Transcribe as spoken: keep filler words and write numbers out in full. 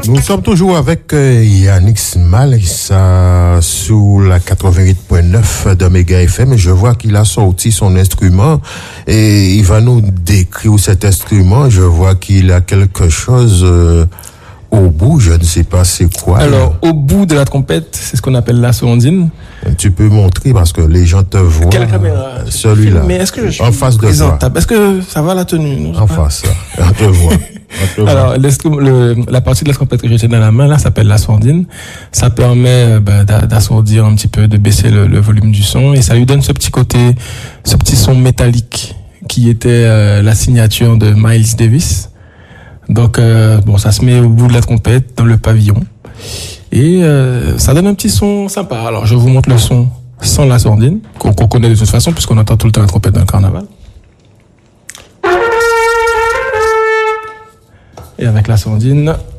Nous sommes toujours avec euh, Yannick Small, ça, sous la quatre-vingt-huit point neuf de Méga F M. Je vois qu'il a sorti son instrument et il va nous décrire cet instrument. Je vois qu'il a quelque chose euh, au bout, je ne sais pas c'est quoi. Alors, au bout de la trompette, c'est ce qu'on appelle la sondine. Tu peux montrer parce que les gens te voient. Quelle caméra? Celui-là. Mais est-ce que je suis en face de présentable? Est-ce que ça va la tenue? Non, en face, on te voit. On te Alors, le, la partie de la trompette que j'ai dans la main, là, s'appelle la sondine. Ça permet bah, d'assourdir un petit peu, de baisser le, le volume du son, et ça lui donne ce petit côté, ce petit son métallique qui était euh, la signature de Miles Davis. Donc, euh, bon, ça se met au bout de la trompette, dans le pavillon. Et euh, ça donne un petit son sympa. Alors, je vous montre le son sans la sondine, qu'on qu'on connaît de toute façon, puisqu'on entend tout le temps la trompette dans le carnaval. Et avec la sondine...